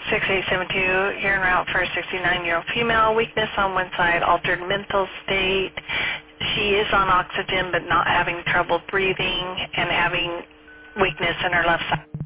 6872, here en route for a 69-year-old female, weakness on one side, altered mental state. She is on oxygen but not having trouble breathing and having weakness in her left side.